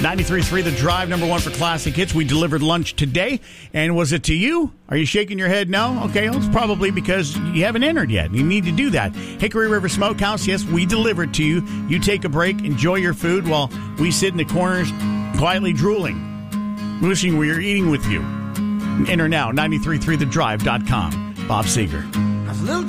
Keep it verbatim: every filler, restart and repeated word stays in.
ninety-three point three The Drive, number one for classic hits. We delivered lunch today. And was it to you? Are you shaking your head no? Okay, well, it's probably because you haven't entered yet. You need to do that. Hickory River Smokehouse, yes, we delivered to you. You take a break, enjoy your food while we sit in the corners quietly drooling, wishing we were eating with you. Enter now, ninety-three point three the drive dot com. Bob Seger.